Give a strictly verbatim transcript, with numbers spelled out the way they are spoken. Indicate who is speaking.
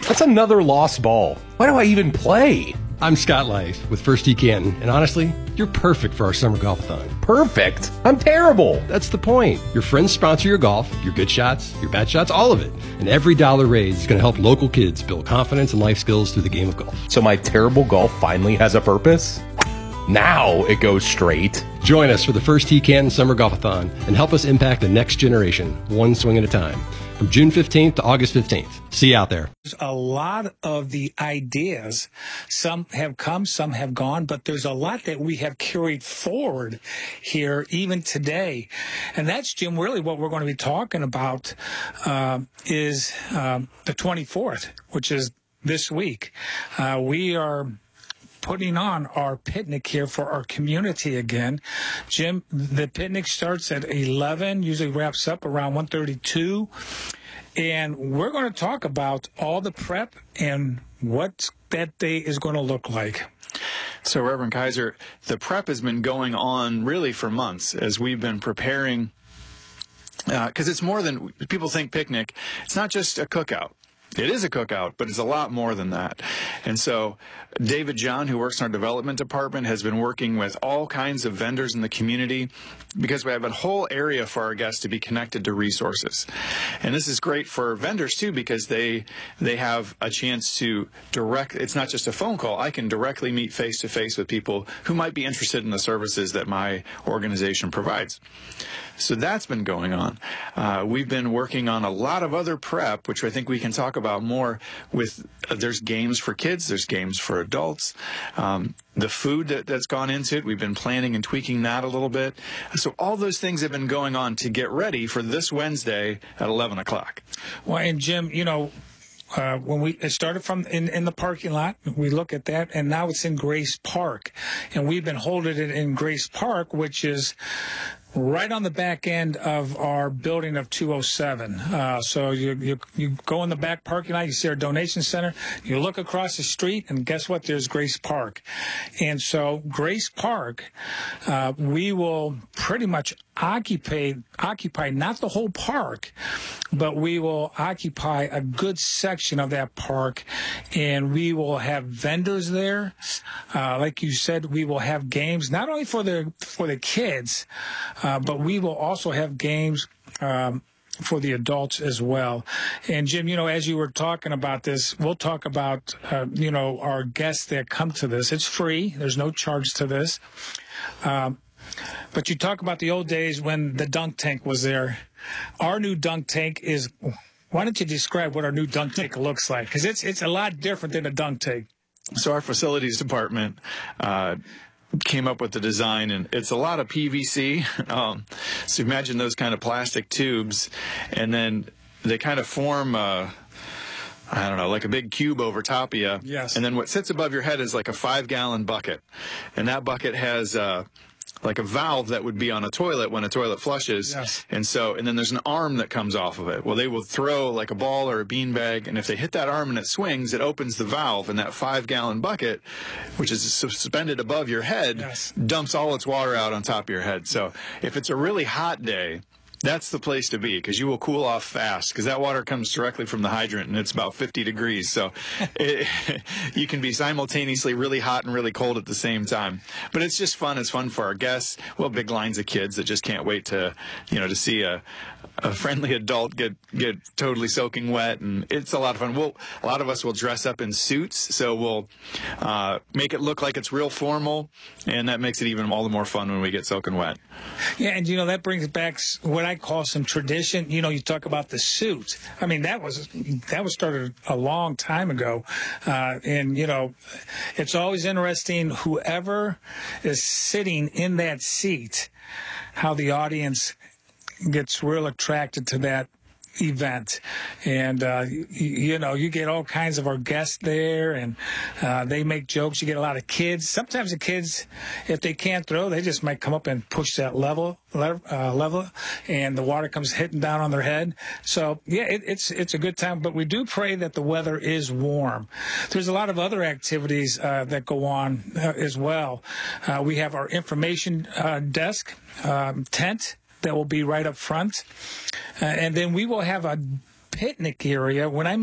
Speaker 1: That's another lost ball. Why do I even play?
Speaker 2: I'm Scott Lice with First Tee Canton, and honestly, you're perfect for our summer golf-a-thon.
Speaker 1: Perfect? I'm terrible.
Speaker 2: That's the point. Your friends sponsor your golf, your good shots, your bad shots, all of it. And every dollar raised is going to help local kids build confidence and life skills through the game of golf.
Speaker 1: So my terrible golf finally has a purpose? Now it goes straight.
Speaker 2: Join us for the First Tee Canton Summer Golf-a-thon and help us impact the next generation, one swing at a time. From June fifteenth to August fifteenth. See you out there.
Speaker 3: A lot of the ideas, some have come, some have gone, but there's a lot that we have carried forward here even today. And that's, Jim, really what we're going to be talking about uh, is uh, the twenty-fourth, which is this week. Uh, we are putting on our picnic here for our community again. Jim, the picnic starts at eleven, usually wraps up around one thirty-two. And we're going to talk about all the prep and what that day is going to look like.
Speaker 4: So, Reverend Kaiser, the prep has been going on really for months as we've been preparing, because uh, it's more than people think picnic. It's not just a cookout. It is a cookout, but it's a lot more than that. And so David John, who works in our development department, has been working with all kinds of vendors in the community because we have a whole area for our guests to be connected to resources. And this is great for vendors, too, because they they have a chance to direct. It's not just a phone call. I can directly meet face-to-face with people who might be interested in the services that my organization provides. So that's been going on. Uh, we've been working on a lot of other prep, which I think we can talk about more with. Uh, there's games for kids. There's games for adults. Um, the food that, that's gone into it, we've been planning and tweaking that a little bit. So all those things have been going on to get ready for this Wednesday at eleven o'clock.
Speaker 3: Well, and Jim, you know, Uh, when we it started from in, in the parking lot, we look at that, and now it's in Grace Park, and we've been holding it in Grace Park, which is right on the back end of our building of two oh seven. Uh, so you, you you go in the back parking lot, you see our donation center, you look across the street, and guess what? There's Grace Park. And so Grace Park, uh, we will pretty much occupy, occupy not the whole park, but we will occupy a good section of that park, and we will have vendors there. Uh, like you said, we will have games, not only for the, for the kids, Uh, but we will also have games um, for the adults as well. And, Jim, you know, as you were talking about this, we'll talk about, uh, you know, our guests that come to this. It's free. There's no charge to this. Um, but you talk about the old days when the dunk tank was there. Our new dunk tank is – why don't you describe what our new dunk tank looks like? Because it's, it's a lot different than a dunk tank.
Speaker 4: So our facilities department uh, – came up with the design, and it's a lot of P V C. Um, so imagine those kind of plastic tubes, and then they kind of form, uh, I don't know, like a big cube over top of you.
Speaker 3: Yes.
Speaker 4: And then what sits above your head is like a five-gallon bucket, and that bucket has uh, like a valve that would be on a toilet when a toilet flushes.
Speaker 3: Yes.
Speaker 4: And so, and then there's an arm that comes off of it. Well, they will throw like a ball or a beanbag, and if they hit that arm and it swings, it opens the valve, and that five-gallon bucket, which is suspended above your head,
Speaker 3: yes,
Speaker 4: dumps all its water out on top of your head. So if it's a really hot day, that's the place to be, because you will cool off fast, because that water comes directly from the hydrant, and it's about fifty degrees. So it, you can be simultaneously really hot and really cold at the same time. But it's just fun. It's fun for our guests. Well, big lines of kids that just can't wait to, you know, to see a, a friendly adult get, get totally soaking wet, and it's a lot of fun. We'll, a lot of us will dress up in suits, so we'll uh, make it look like it's real formal, and that makes it even all the more fun when we get soaking wet.
Speaker 3: Yeah, and, you know, that brings back what I call some tradition. You know, you talk about the suit. I mean, that was that was started a long time ago. Uh, and, you know, it's always interesting, whoever is sitting in that seat, how the audience gets real attracted to that event. And, uh, you, you know, you get all kinds of our guests there, and uh, they make jokes. You get a lot of kids. Sometimes the kids, if they can't throw, they just might come up and push that level, uh, level, and the water comes hitting down on their head. So, yeah, it, it's it's a good time. But we do pray that the weather is warm. There's a lot of other activities uh, that go on uh, as well. Uh, we have our information uh, desk um, tent that will be right up front. Uh, and then we will have a picnic area. When I mean